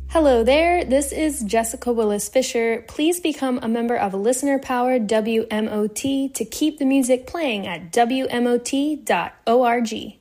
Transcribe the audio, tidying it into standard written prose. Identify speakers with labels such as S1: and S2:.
S1: Hello there, this is Jessica Willis Fisher. Please become a member of listener-powered WMOT to keep the music playing at WMOT.org.